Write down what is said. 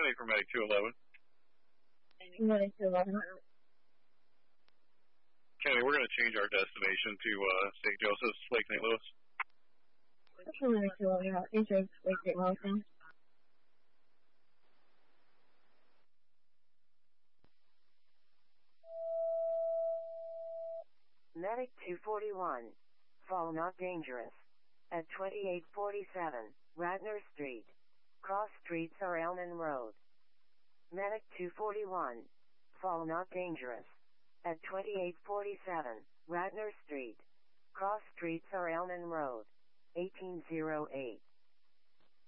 Wait for Medic 211. Medic 211. Kenny, we're going to change our destination to St. Joseph's, Lake St. Louis. Medic 211, injured Lake St. Louis now. Medic 241. Fall not dangerous. At 2847, Radnor Street. Cross streets are Elman Road. Medic 241. Fall not dangerous. At 2847, Radnor Street. Cross streets are Elman Road. 1808.